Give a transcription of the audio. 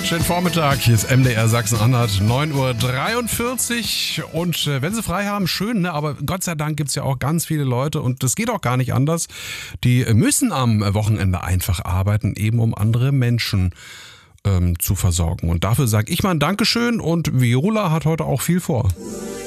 Schönen Vormittag, hier ist MDR Sachsen-Anhalt, 9:43 Uhr und wenn Sie frei haben, schön, ne? Aber Gott sei Dank gibt es ja auch ganz viele Leute und das geht auch gar nicht anders, die müssen am Wochenende einfach arbeiten, eben um andere Menschen zu versorgen. Und dafür sage ich mal ein Dankeschön und Viola hat heute auch viel vor.